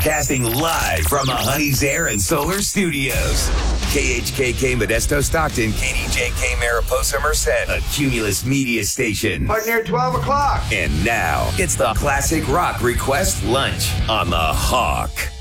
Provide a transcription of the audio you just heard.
Broadcasting live from the Honey's Air and Solar Studios. KHKK Modesto Stockton, KDJK Mariposa Merced, a Cumulus Media Station. Partner 12 o'clock. And now, it's the Classic Rock Request Lunch on the Hawk.